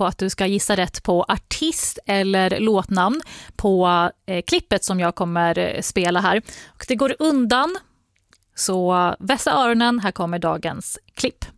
på att du ska gissa rätt på artist eller låtnamn på klippet som jag kommer spela här. Och det går undan, så vässa öronen, här kommer dagens klipp.